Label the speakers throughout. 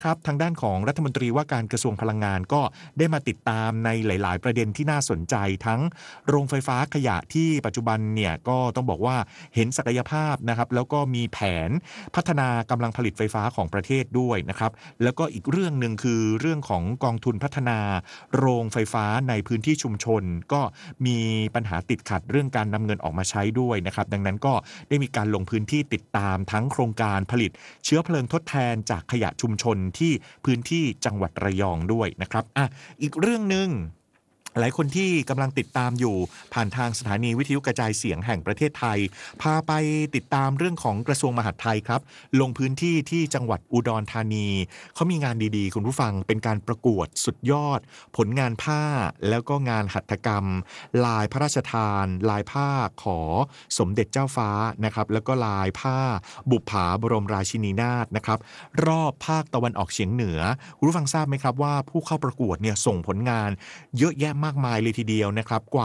Speaker 1: ครับทางด้านของรัฐมนตรีว่าการกระทรวงพลังงานก็ได้มาติดตามในหลายๆประเด็นที่น่าสนใจทั้งโรงไฟฟ้าขยะที่ปัจจุบันเนี่ยก็ต้องบอกว่าเห็นศักยภาพนะครับแล้วก็มีแผนพัฒนากำลังผลิตไฟฟ้าของประเทศด้วยนะครับแล้วก็อีกเรื่องหนึ่งคือเรื่องของกองทุนพัฒนาโรงไฟฟ้าในพื้นที่ชุมชนก็มีปัญหาติดขัดเรื่องการนำเงินออกมาใช้ด้วยนะครับดังนั้นก็ได้มีการลงพื้นที่ติดตามทั้งโครงการผลิตเชื้อเพลิงทดแทนจากขยะชุมชนที่พื้นที่จังหวัดระยองด้วยนะครับอีกเรื่องนึงหลายคนที่กำลังติดตามอยู่ผ่านทางสถานีวิทยุกระจายเสียงแห่งประเทศไทยพาไปติดตามเรื่องของกระทรวงมหาดไทยครับลงพื้นที่ที่จังหวัดอุดรธานีเขามีงานดีๆคุณผู้ฟังเป็นการประกวดสุดยอดผลงานผ้าแล้วก็งานหัตถกรรมลายพระราชทานลายผ้าขอสมเด็จเจ้าฟ้านะครับแล้วก็ลายผ้าบุปผาบรมราชินีนาถนะครับรอบภาคตะวันออกเฉียงเหนือคุณผู้ฟังทราบไหมครับว่าผู้เข้าประกวดเนี่ยส่งผลงานเยอะแยะมากมายเลยทีเดียวนะครับกว่า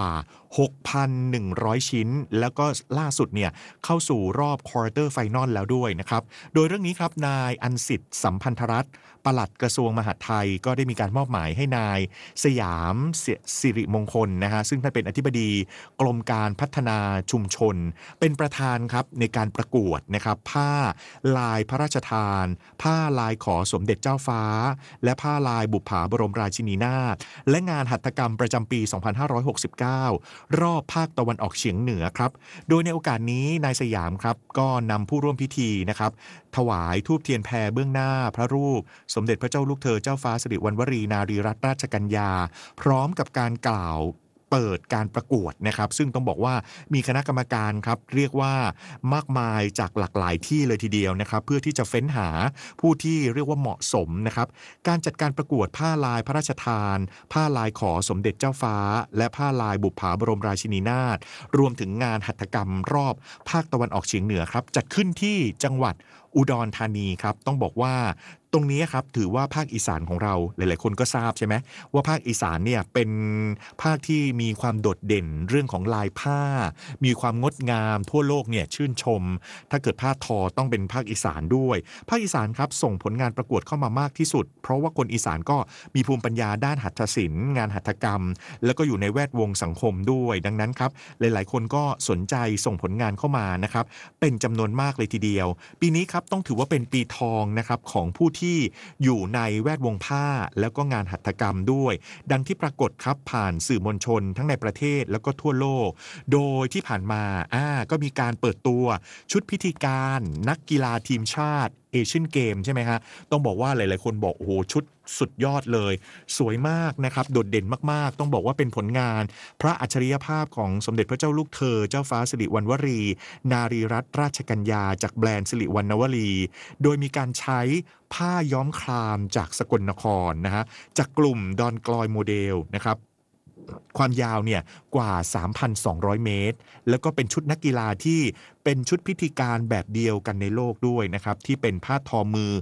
Speaker 1: 6,100 ชิ้นแล้วก็ล่าสุดเนี่ยเข้าสู่รอบควอเตอร์ไฟนอลแล้วด้วยนะครับโดยเรื่องนี้ครับนายอันสิทธิ์สัมพันธรัตน์ปลัดกระทรวงมหาดไทยก็ได้มีการมอบหมายให้นายสยามสิริมงคลนะฮะซึ่งท่านเป็นอธิบดีกรมการพัฒนาชุมชนเป็นประธานครับในการประกวดนะครับผ้าลายพระราชทานผ้าลายขอสมเด็จเจ้าฟ้าและผ้าลายบุปผาบรมราชินีนาถและงานหัตถกรรมประจำปี 2569 รอบภาคตะวันออกเฉียงเหนือครับโดยในโอกาสนี้นายสยามครับก็นำผู้ร่วมพิธีนะครับถวายธูปเทียนแพเบื้องหน้าพระรูปสมเด็จพระเจ้าลูกเธอเจ้าฟ้าสิริวัณวรีนารีรัตนราชกัญญาพร้อมกับการกล่าวเปิดการประกวดนะครับซึ่งต้องบอกว่ามีคณะกรรมการครับเรียกว่ามากมายจากหลากหลายที่เลยทีเดียวนะครับเพื่อที่จะเฟ้นหาผู้ที่เรียกว่าเหมาะสมนะครับการจัดการประกวดผ้าลายพระราชทานผ้าลายขอสมเด็จเจ้าฟ้าและผ้าลายบุปผาบรมราชินีนาถรวมถึงงานหัตถกรรมรอบภาคตะวันออกเฉียงเหนือครับจัดขึ้นที่จังหวัดอุดรธานีครับต้องบอกว่าตรงนี้ครับถือว่าภาคอีสานของเราหลายๆคนก็ทราบใช่ไหมว่าภาคอีสานเนี่ยเป็นภาคที่มีความโดดเด่นเรื่องของลายผ้ามีความงดงามทั่วโลกเนี่ยชื่นชมถ้าเกิดผ้าทอต้องเป็นภาคอีสานด้วยภาคอีสานครับส่งผลงานประกวดเข้ามามากที่สุดเพราะว่าคนอีสานก็มีภูมิปัญญาด้านหัตถศิลป์งานหัตถกรรมแล้วก็อยู่ในแวดวงสังคมด้วยดังนั้นครับหลายๆคนก็สนใจส่งผลงานเข้ามานะครับเป็นจำนวนมากเลยทีเดียวปีนี้ครับต้องถือว่าเป็นปีทองนะครับของผู้ที่อยู่ในแวดวงผ้าแล้วก็งานหัตถกรรมด้วยดังที่ปรากฏครับผ่านสื่อมวลชนทั้งในประเทศแล้วก็ทั่วโลกโดยที่ผ่านมาก็มีการเปิดตัวชุดพิธีการนักกีฬาทีมชาติเอเชียนเกมใช่ไหมฮะต้องบอกว่าหลายๆคนบอกโอ้โหชุดสุดยอดเลยสวยมากนะครับโดดเด่นมากๆต้องบอกว่าเป็นผลงานพระอัจฉริยภาพของสมเด็จพระเจ้าลูกเธอเจ้าฟ้าสิริวัณวรีนารีรัตนราชกัญญาจากแบรนด์สิริวัณวลีโดยมีการใช้ผ้าย้อมครามจากสกลนครนะฮะจากกลุ่มดอนกลอยโมเดลนะครับความยาวเนี่ยกว่า 3,200 เมตรแล้วก็เป็นชุดนักกีฬาที่เป็นชุดพิธีการแบบเดียวกันในโลกด้วยนะครับที่เป็นผ้าทอมือ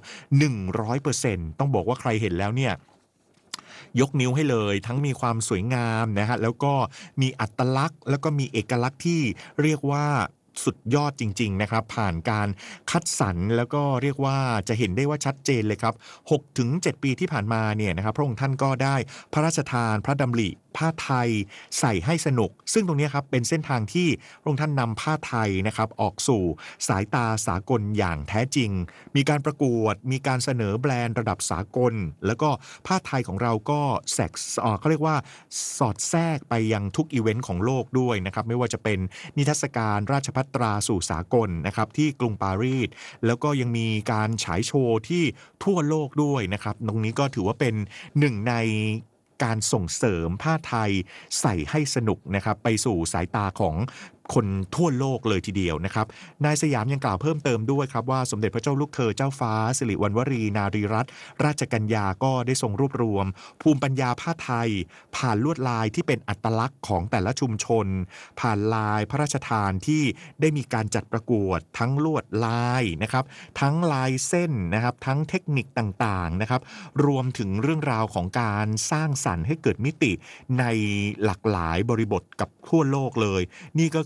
Speaker 1: 100% ต้องบอกว่าใครเห็นแล้วเนี่ยยกนิ้วให้เลยทั้งมีความสวยงามนะฮะแล้วก็มีอัตลักษณ์แล้วก็มีเอกลักษณ์ที่เรียกว่าสุดยอดจริงๆนะครับผ่านการคัดสรรแล้วก็เรียกว่าจะเห็นได้ว่าชัดเจนเลยครับ 6-7 ปีที่ผ่านมาเนี่ยนะครับพระองค์ท่านก็ได้พระราชทานพระดำริผ้าไทยใส่ให้สนุกซึ่งตรงนี้ครับเป็นเส้นทางที่พระองค์ท่านนำผ้าไทยนะครับออกสู่สายตาสากลอย่างแท้จริงมีการประกวดมีการเสนอแบรนด์ระดับสากลแล้วก็ผ้าไทยของเราก็เขาเรียกว่าสอดแทรกไปยังทุกอีเวนต์ของโลกด้วยนะครับไม่ว่าจะเป็นนิทรรศการราชภัฏตราสู่สากลนะครับที่กรุงปารีสแล้วก็ยังมีการฉายโชว์ที่ทั่วโลกด้วยนะครับตรงนี้ก็ถือว่าเป็นหนึ่งในการส่งเสริมผ้าไทยใส่ให้สนุกนะครับไปสู่สายตาของคนทั่วโลกเลยทีเดียวนะครับนายสยามยังกล่าวเพิ่มเติมด้วยครับว่าสมเด็จพระเจ้าลูกเธอเจ้าฟ้าสิริวัณวรีนารีรัตนราชกัญญาก็ได้ทรงรวบรวมภูมิปัญญาผ้าไทยผ่านลวดลายที่เป็นอัตลักษณ์ของแต่ละชุมชนผ่านลายพระราชทานที่ได้มีการจัดประกวดทั้งลวดลายนะครับทั้งลายเส้นนะครับทั้งเทคนิคต่างๆนะครับรวมถึงเรื่องราวของการสร้างสรรค์ให้เกิดมิติในหลากหลายบริบทกับทั่วโลกเลยนี่ก็คือ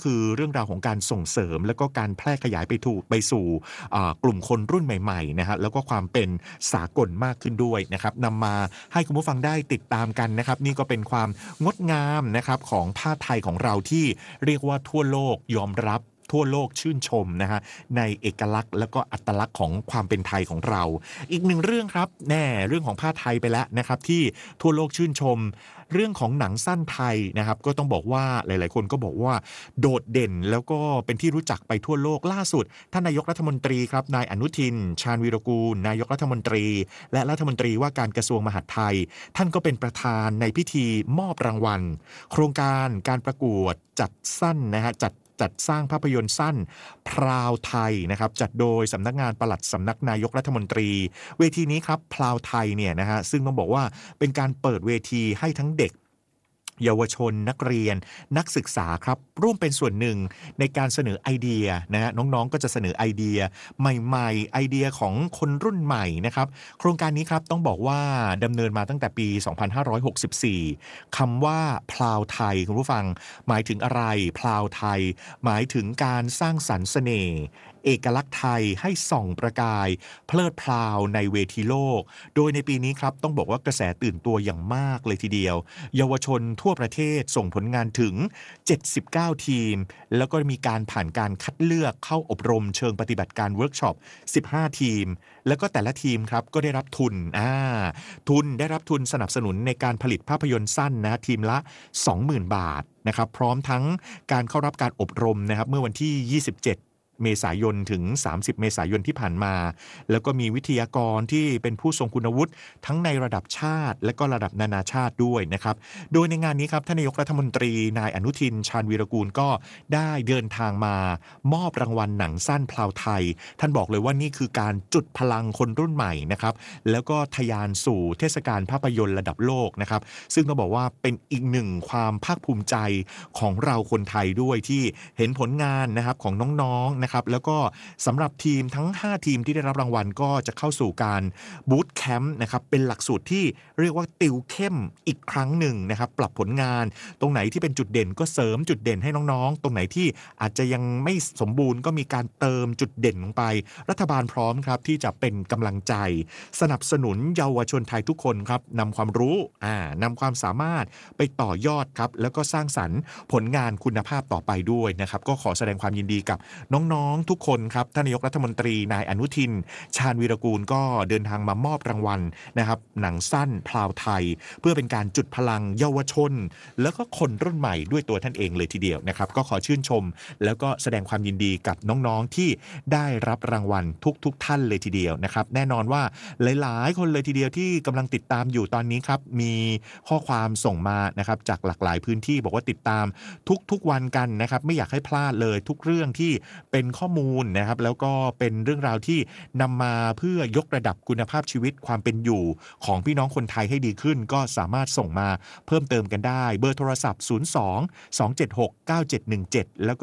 Speaker 1: คือเรื่องราวของการส่งเสริมแล้วก็การแพร่ขยายไปสู่กลุ่มคนรุ่นใหม่ๆนะฮะแล้วก็ความเป็นสากลมากขึ้นด้วยนะครับนำมาให้คุณผู้ฟังได้ติดตามกันนะครับนี่ก็เป็นความงดงามนะครับของผ้าไทยของเราที่เรียกว่าทั่วโลกยอมรับทั่วโลกชื่นชมนะฮะในเอกลักษณ์และก็อัตลักษณ์ของความเป็นไทยของเราอีกหนึ่งเรื่องครับเรื่องของผ้าไทยไปแล้วนะครับที่ทั่วโลกชื่นชมเรื่องของหนังสั้นไทยนะครับก็ต้องบอกว่าหลายๆคนก็บอกว่าโดดเด่นแล้วก็เป็นที่รู้จักไปทั่วโลกล่าสุดท่านนายกรัฐมนตรีครับนายอนุทินชาญวีรกูลนายกรัฐมนตรีและรัฐมนตรีว่าการกระทรวงมหาดไทยท่านก็เป็นประธานในพิธีมอบรางวัลโครงการการประกวดจัดสั้นนะฮะจัดสร้างภาพยนตร์สั้นพราวไทยนะครับจัดโดยสำนักงานปลัดสำนักนายกรัฐมนตรีเวทีนี้ครับพราวไทยเนี่ยนะฮะซึ่งต้องบอกว่าเป็นการเปิดเวทีให้ทั้งเด็กเยาวชนนักเรียนนักศึกษาครับร่วมเป็นส่วนหนึ่งในการเสนอไอเดียนะฮะน้องๆก็จะเสนอไอเดียใหม่ๆไอเดียของคนรุ่นใหม่นะครับโครงการนี้ครับต้องบอกว่าดำเนินมาตั้งแต่ปี 2564 คำว่าพลาวไทยคุณผู้ฟังหมายถึงอะไรพลาวไทยหมายถึงการสร้างสรรค์เสน่ห์เอกลักษณ์ไทยให้ส่องประกายเพลิดเพลาในเวทีโลกโดยในปีนี้ครับต้องบอกว่ากระแสตื่นตัวอย่างมากเลยทีเดียวเยาวชนทั่วประเทศส่งผลงานถึง79ทีมแล้วก็มีการผ่านการคัดเลือกเข้าอบรมเชิงปฏิบัติการเวิร์กช็อป15ทีมแล้วก็แต่ละทีมครับก็ได้รับทุนได้รับทุนสนับสนุนในการผลิตภาพยนตร์สั้นนะทีมละ 20,000 บาทนะครับพร้อมทั้งการเข้ารับการอบรมนะครับเมื่อวันที่27เมษายนถึง30เมษายนที่ผ่านมาแล้วก็มีวิทยากรที่เป็นผู้ทรงคุณวุฒิทั้งในระดับชาติและก็ระดับนานาชาติด้วยนะครับโดยในงานนี้ครับท่านนายกรัฐมนตรีนายอนุทินชาญวีรกูลก็ได้เดินทางมามอบรางวัลหนังสั้นพลาวไทยท่านบอกเลยว่านี่คือการจุดพลังคนรุ่นใหม่นะครับแล้วก็ทะยานสู่เทศกาลภาพยนตร์ระดับโลกนะครับซึ่งต้องบอกว่าเป็นอีกหนึ่งความภาคภูมิใจของเราคนไทยด้วยที่เห็นผลงานนะครับของน้องๆนะครับแล้วก็สำหรับทีมทั้ง5ทีมที่ได้รับรางวัลก็จะเข้าสู่การบูตแคมป์นะครับเป็นหลักสูตรที่เรียกว่าติวเข้มอีกครั้งหนึ่งนะครับปรับผลงานตรงไหนที่เป็นจุดเด่นก็เสริมจุดเด่นให้น้องๆตรงไหนที่อาจจะยังไม่สมบูรณ์ก็มีการเติมจุดเด่นลงไปรัฐบาลพร้อมครับที่จะเป็นกำลังใจสนับสนุนเยาวชนไทยทุกคนครับนำความรู้นำความสามารถไปต่อยอดครับแล้วก็สร้างสรรค์ผลงานคุณภาพต่อไปด้วยนะครับก็ขอแสดงความยินดีกับน้องๆทุกคนครับท่านนายกรัฐมนตรีนายอนุทินชาญวีรกูลก็เดินทางมามอบรางวัลนะครับหนังสั้นพลาวไทยเพื่อเป็นการจุดพลังเยาวชนแล้วก็คนรุ่นใหม่ด้วยตัวท่านเองเลยทีเดียวนะครับก็ขอชื่นชมแล้วก็แสดงความยินดีกับน้องๆที่ได้รับรางวัลทุกท่านเลยทีเดียวนะครับแน่นอนว่าหลายๆคนเลยทีเดียวที่กำลังติดตามอยู่ตอนนี้ครับมีข้อความส่งมานะครับจากหลากหลายพื้นที่บอกว่าติดตามทุกวันกันนะครับไม่อยากให้พลาดเลยทุกเรื่องที่เป็นข้อมูลนะครับแล้วก็เป็นเรื่องราวที่นำมาเพื่อยกระดับคุณภาพชีวิตความเป็นอยู่ของพี่น้องคนไทยให้ดีขึ้นก็สามารถส่งมาเพิ่มเติมกันได้เบอร์โทรศัพท์02-276-9717แล้วก็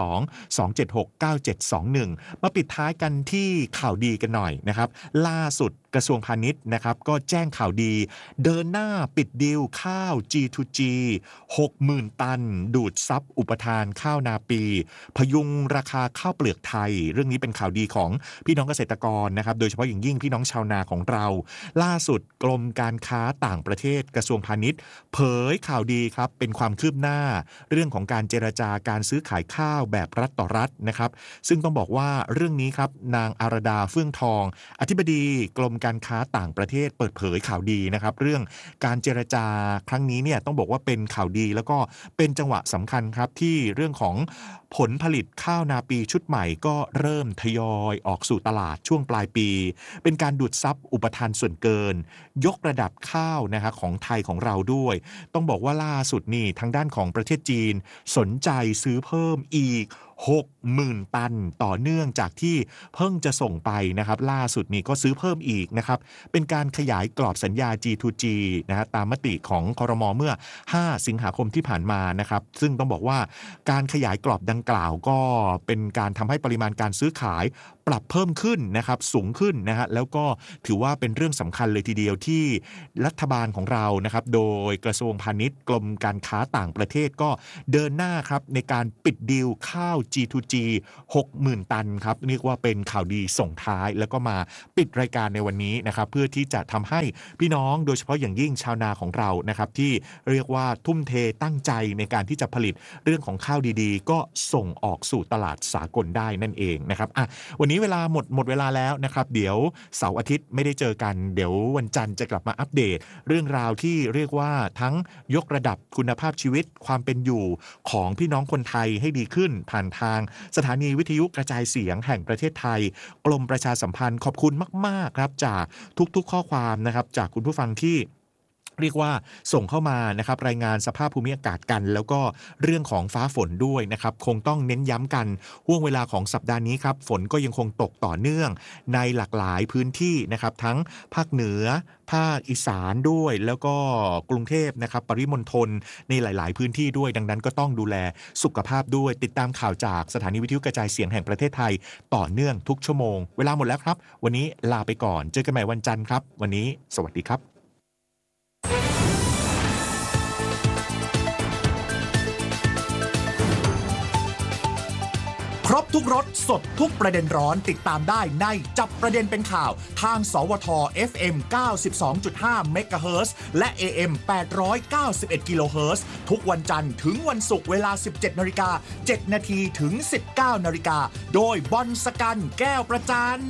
Speaker 1: 02-276-9721มาปิดท้ายกันที่ข่าวดีกันหน่อยนะครับล่าสุดกระทรวงพาณิชย์นะครับก็แจ้งข่าวดีเดินหน้าปิดดีลข้าว G2G 60,000 ตันดูดซับอุปทานข้าวนาปีพยุงราคาข้าวเปลือกไทยเรื่องนี้เป็นข่าวดีของพี่น้องเกษตรกรนะครับโดยเฉพาะอย่างยิ่งพี่น้องชาวนาของเราล่าสุดกรมการค้าต่างประเทศกระทรวงพาณิชย์เผยข่าวดีครับเป็นความคืบหน้าเรื่องของการเจรจาการซื้อขายข้าวแบบรัฐต่อรัฐนะครับซึ่งต้องบอกว่าเรื่องนี้ครับนางอารดาเฟื่องทองอธิบดีกรมการค้าต่างประเทศเปิดเผยข่าวดีนะครับเรื่องการเจรจาครั้งนี้เนี่ยต้องบอกว่าเป็นข่าวดีแล้วก็เป็นจังหวะสำคัญครับที่เรื่องของผลผลิตข้าวนาปีชุดใหม่ก็เริ่มทยอยออกสู่ตลาดช่วงปลายปีเป็นการดูดซับอุปทานส่วนเกินยกระดับข้าวนะคะของไทยของเราด้วยต้องบอกว่าล่าสุดนี่ทางด้านของประเทศจีนสนใจซื้อเพิ่มอีก60,000 ตันต่อเนื่องจากที่เพิ่งจะส่งไปนะครับล่าสุดนี้ก็ซื้อเพิ่มอีกนะครับเป็นการขยายกรอบสัญญา G2G นะฮะตามมติของครม.เมื่อ5สิงหาคมที่ผ่านมานะครับซึ่งต้องบอกว่าการขยายกรอบดังกล่าวก็เป็นการทำให้ปริมาณการซื้อขายปรับเพิ่มขึ้นนะครับสูงขึ้นนะฮะแล้วก็ถือว่าเป็นเรื่องสำคัญเลยทีเดียวที่รัฐบาลของเรานะครับโดยกระทรวงพาณิชย์กรมการค้าต่างประเทศก็เดินหน้าครับในการปิดดีลข้าว G2G 60,000 ตันครับเรียกว่าเป็นข่าวดีส่งท้ายแล้วก็มาปิดรายการในวันนี้นะครับเพื่อที่จะทำให้พี่น้องโดยเฉพาะอย่างยิ่งชาวนาของเรานะครับที่เรียกว่าทุ่มเทตั้งใจในการที่จะผลิตเรื่องของข้าวดีๆก็ส่งออกสู่ตลาดสากลได้นั่นเองนะครับวันนี้เวลาหมดเวลาแล้วนะครับเดี๋ยวเสาร์อาทิตย์ไม่ได้เจอกันเดี๋ยววันจันทร์จะกลับมาอัปเดตเรื่องราวที่เรียกว่าทั้งยกระดับคุณภาพชีวิตความเป็นอยู่ของพี่น้องคนไทยให้ดีขึ้นผ่านทางสถานีวิทยุกระจายเสียงแห่งประเทศไทยกรมประชาสัมพันธ์ขอบคุณมากๆครับจากทุกๆข้อความนะครับจากคุณผู้ฟังที่เรียกว่าส่งเข้ามานะครับรายงานสภาพภูมิอากาศกันแล้วก็เรื่องของฟ้าฝนด้วยนะครับคงต้องเน้นย้ำกันห่วงเวลาของสัปดาห์นี้ครับฝนก็ยังคงตกต่อเนื่องในหลากหลายพื้นที่นะครับทั้งภาคเหนือภาคอีสานด้วยแล้วก็กรุงเทพนะครับปริมณฑลในหลายๆพื้นที่ด้วยดังนั้นก็ต้องดูแลสุขภาพด้วยติดตามข่าวจากสถานีวิทยุกระจายเสียงแห่งประเทศไทยต่อเนื่องทุกชั่วโมงเวลาหมดแล้วครับวันนี้ลาไปก่อนเจอกันใหม่วันจันทร์ครับวันนี้สวัสดีครับ
Speaker 2: ครบทุกรสสดทุกประเด็นร้อนติดตามได้ในจับประเด็นเป็นข่าวทางสวท FM 92.5 เมกะเฮิรตซ์และ AM 891 กิโลเฮิรตซ์ทุกวันจันทร์ถึงวันศุกร์เวลา 17:07 นถึง 19:00 นโดยบอลสกันแก้วประจัน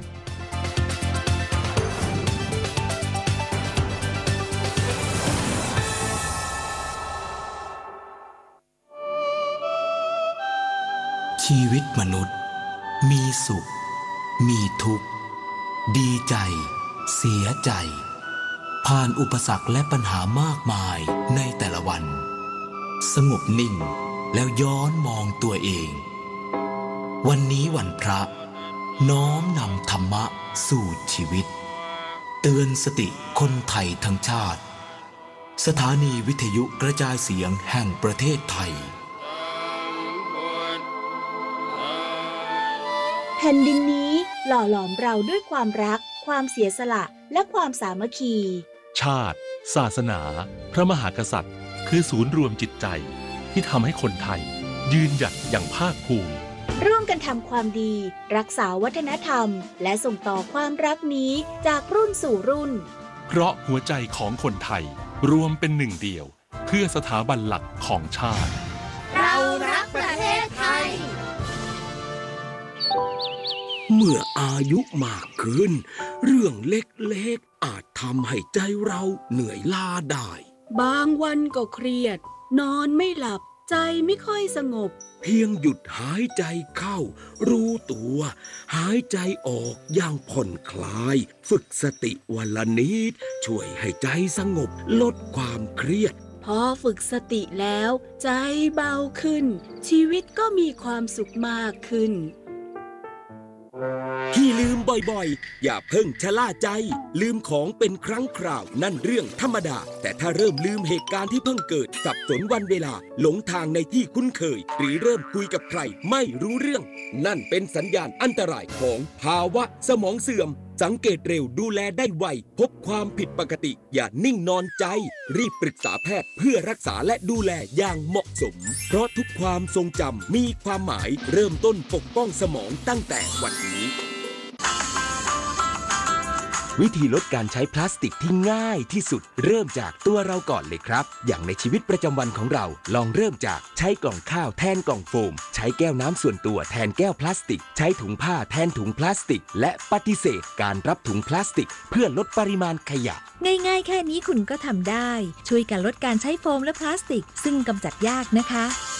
Speaker 3: ชีวิตมนุษย์มีสุขมีทุกข์ดีใจเสียใจผ่านอุปสรรคและปัญหามากมายในแต่ละวันสงบนิ่งแล้วย้อนมองตัวเองวันนี้วันพระน้อมนำธรรมะสู่ชีวิตเตือนสติคนไทยทั้งชาติสถานีวิทยุกระจายเสียงแห่งประเทศไทย
Speaker 4: แผ่นดินนี้หล่อหลอมเราด้วยความรักความเสียสละและความสามัคคี
Speaker 5: ชาติศาสนาพระมหากษัตริย์คือศูนย์รวมจิตใจที่ทำให้คนไทยยืนหยัดอย่างภาคภูมิ
Speaker 4: ร่วมกันทำความดีรักษาวัฒนธรรมและส่งต่อความรักนี้จากรุ่นสู่รุ่น
Speaker 5: เพราะหัวใจของคนไทยรวมเป็นหนึ่งเดียวเพื่อสถาบันหลักของชาติ
Speaker 4: เรารักประเทศไทย
Speaker 6: เมื่ออายุมากขึ้นเรื่องเล็กๆอาจทำให้ใจเราเหนื่อยล้าได้
Speaker 7: บางวันก็เครียดนอนไม่หลับใจไม่ค่อยสงบ
Speaker 6: เพียงหยุดหายใจเข้ารู้ตัวหายใจออกอย่างผ่อนคลายฝึกสติวันละนิดช่วยให้ใจสงบลดความเครียด
Speaker 7: พอฝึกสติแล้วใจเบาขึ้นชีวิตก็มีความสุขมากขึ้น
Speaker 6: ที่ลืมบ่อยๆอย่าเพิ่งชะล่าใจลืมของเป็นครั้งคราวนั่นเรื่องธรรมดาแต่ถ้าเริ่มลืมเหตุการณ์ที่เพิ่งเกิดสับสนวันเวลาหลงทางในที่คุ้นเคยหรือเริ่มคุยกับใครไม่รู้เรื่องนั่นเป็นสัญญาณอันตรายของภาวะสมองเสื่อมสังเกตเร็วดูแลได้ไวพบความผิดปกติอย่านิ่งนอนใจรีบปรึกษาแพทย์เพื่อรักษาและดูแลอย่างเหมาะสมเพราะทุกความทรงจำมีความหมายเริ่มต้นปกป้องสมองตั้งแต่วันนี้วิธีลดการใช้พลาสติกที่ง่ายที่สุดเริ่มจากตัวเราก่อนเลยครับอย่างในชีวิตประจำวันของเราลองเริ่มจากใช้กล่องข้าวแทนกล่องโฟมใช้แก้วน้ำส่วนตัวแทนแก้วพลาสติกใช้ถุงผ้าแทนถุงพลาสติกและปฏิเสธการรับถุงพลาสติกเพื่อลดปริมาณขยะ
Speaker 8: ง่ายๆแค่นี้คุณก็ทำได้ช่วยกันลดการใช้โฟมและพลาสติกซึ่งกำจัดยากนะคะ